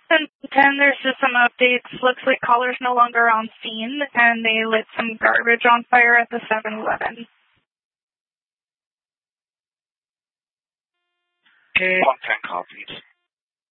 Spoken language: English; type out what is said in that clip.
And 10, there's just some updates. Looks like caller's no longer on scene, and they lit some garbage on fire at the 7-Eleven. Okay. 110 copies.